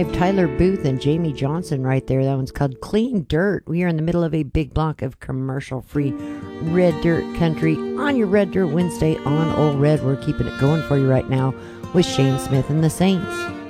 5, Tyler Booth and Jamie Johnson right there. That one's called Clean Dirt. We are in the middle of a big block of commercial-free Red Dirt Country on your Red Dirt Wednesday on Old Red. We're keeping it going for you right now with Shane Smith and the Saints.